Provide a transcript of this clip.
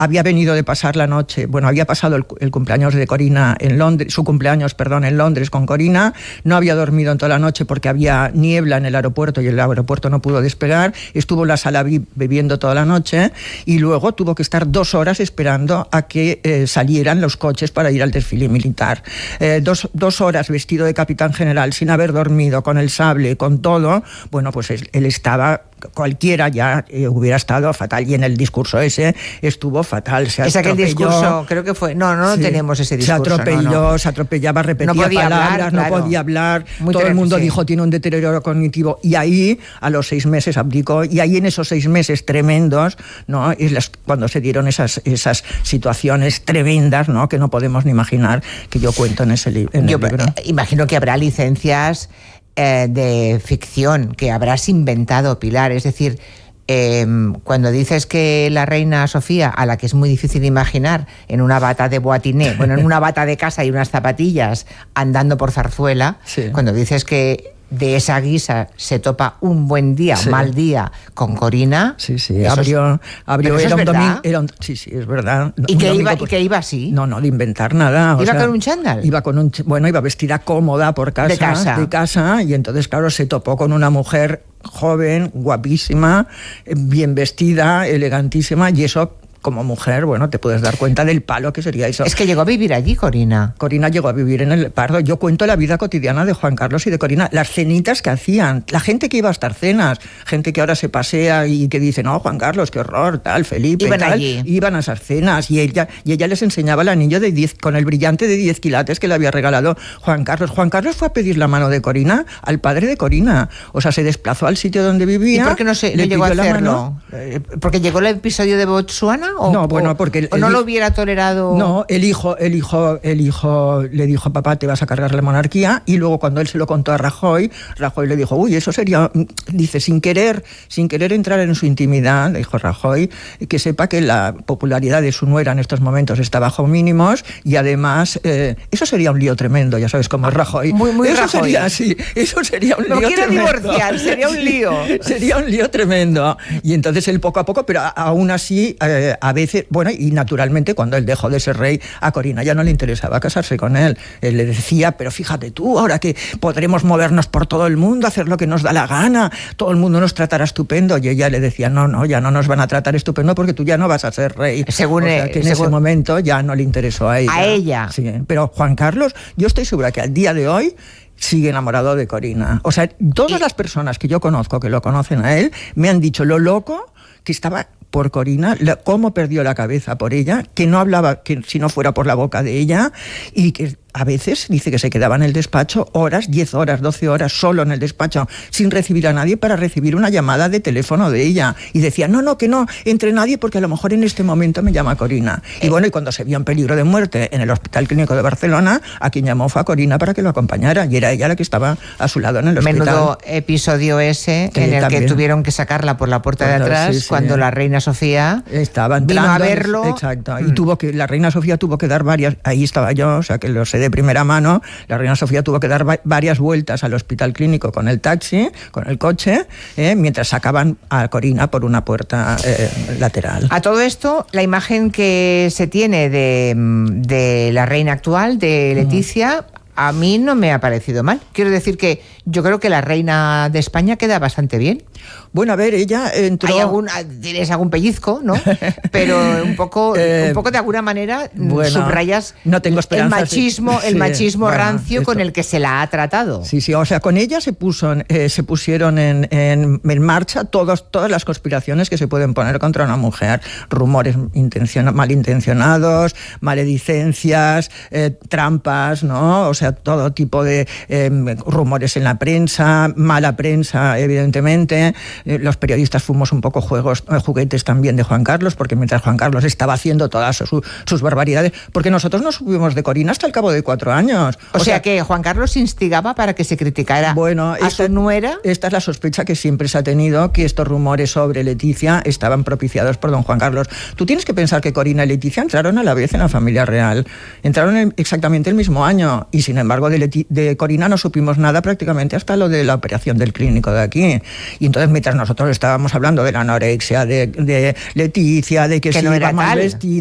había venido de pasar la noche, bueno, había pasado el cumpleaños de Corina en Londres, su cumpleaños, perdón, en Londres con Corina, no había dormido en toda la noche porque había niebla en el aeropuerto y el aeropuerto no pudo despegar, estuvo en la sala VIP bebiendo toda la noche y luego tuvo que estar 2 horas esperando a que salieran los coches para ir al desfile militar. 2 horas vestido de capitán general, sin haber dormido, con el sable, con todo, bueno, pues él estaba... Cualquiera ya hubiera estado fatal, y en el discurso ese estuvo fatal. Es aquel discurso, creo que fue... No sí, tenemos ese discurso. Se atropellaba, repetía palabras, no podía hablar. Todo el mundo dijo tiene un deterioro cognitivo, y ahí a los 6 meses abdicó, y ahí en esos 6 meses tremendos, ¿no? Cuando se dieron esas situaciones tremendas, ¿no? Que no podemos ni imaginar, que yo cuento en el libro. Imagino que habrá licencias de ficción que habrás inventado, Pilar, es decir, cuando dices que la reina Sofía, a la que es muy difícil imaginar en una bata de boatiné, bueno, en una bata de casa y unas zapatillas andando por Zarzuela, sí. Cuando dices que de esa guisa se topa un buen día, sí. Mal día con Corina. Sí, abrió era un domingo. Sí, es verdad. ¿Y que iba así? No, de inventar nada. ¿Iba con un chándal? Iba vestida cómoda por casa. De casa, y entonces, claro, se topó con una mujer joven, guapísima, bien vestida, elegantísima, y eso... Como mujer, bueno, te puedes dar cuenta del palo que sería eso. Es que llegó a vivir allí, Corina. Corina llegó a vivir en el Pardo. Yo cuento la vida cotidiana de Juan Carlos y de Corina, las cenitas que hacían, la gente que iba a estas cenas, gente que ahora se pasea y que dice, no, Juan Carlos, qué horror, tal, Felipe, iban tal. Allí. Iban a esas cenas y ella les enseñaba el anillo de 10, con el brillante de 10 quilates que le había regalado Juan Carlos. Juan Carlos fue a pedir la mano de Corina al padre de Corina. O sea, se desplazó al sitio donde vivía. ¿Y por qué no llegó a hacerlo? ¿Porque llegó el episodio de Botsuana? No, bueno, porque ¿O no lo hubiera tolerado? No, el hijo le dijo a papá, te vas a cargar la monarquía, y luego cuando él se lo contó a Rajoy le dijo, uy, eso sería, dice, sin querer entrar en su intimidad, dijo Rajoy, que sepa que la popularidad de su nuera en estos momentos está bajo mínimos, y además eso sería un lío tremendo, ya sabes cómo es Rajoy. Muy eso Rajoy. Eso sería un lío tremendo. No quiero divorciar, sería un lío. Sería un lío tremendo. Y entonces él poco a poco, pero aún así, a veces, bueno, y naturalmente cuando él dejó de ser rey, a Corina ya no le interesaba casarse con él. Él le decía, pero fíjate tú, ahora que podremos movernos por todo el mundo, hacer lo que nos da la gana, todo el mundo nos tratará estupendo. Y ella le decía, no, ya no nos van a tratar estupendo porque tú ya no vas a ser rey. Según ese momento ya no le interesó a ella. A ella. Sí, pero Juan Carlos, yo estoy segura que al día de hoy sigue enamorado de Corina. O sea, todas las personas que yo conozco, que lo conocen a él, me han dicho lo loco que estaba por Corina, cómo perdió la cabeza por ella, que no hablaba que si no fuera por la boca de ella, y que a veces dice que se quedaba en el despacho horas, 10 horas, 12 horas, solo en el despacho, sin recibir a nadie, para recibir una llamada de teléfono de ella. Y decía, que no entre nadie porque a lo mejor en este momento me llama Corina. Y bueno, y cuando se vio en peligro de muerte en el Hospital Clínico de Barcelona, a quien llamó fue a Corina para que lo acompañara, y era ella la que estaba a su lado en el hospital. Menudo episodio ese, en el que tuvieron que sacarla por la puerta de atrás, sí. Cuando la reina Sofía estaba entrando, vino a verlo. Exacto, y la reina Sofía tuvo que dar varias, ahí estaba yo, o sea que lo sé de primera mano, la reina Sofía tuvo que dar varias vueltas al Hospital Clínico con el taxi, con el coche, mientras sacaban a Corina por una puerta lateral. A todo esto, la imagen que se tiene de la reina actual, de Leticia, a mí no me ha parecido mal. Quiero decir que yo creo que la reina de España queda bastante bien. Bueno, a ver, ella entró... Tienes algún pellizco, ¿no? Pero un poco de alguna manera subrayas no tengo esperanza, el machismo rancio con el que se la ha tratado. Sí, o sea, con ella se pusieron en marcha todas las conspiraciones que se pueden poner contra una mujer. Rumores malintencionados, maledicencias, trampas, ¿no? O sea, todo tipo de rumores en la prensa, mala prensa, evidentemente. Los periodistas fuimos un poco juguetes también de Juan Carlos, porque mientras Juan Carlos estaba haciendo todas sus barbaridades, porque nosotros no supimos de Corina hasta el cabo de 4 años. O sea que Juan Carlos instigaba para que se criticara a su nuera. Esta es la sospecha que siempre se ha tenido, que estos rumores sobre Leticia estaban propiciados por don Juan Carlos. Tú tienes que pensar que Corina y Leticia entraron a la vez en la familia real. Entraron exactamente el mismo año, y sin embargo, de Corina no supimos nada prácticamente hasta lo de la operación del clínico de aquí. Y entonces, mientras nosotros estábamos hablando de la anorexia, de Leticia, de que no iba era mal tal. vestida,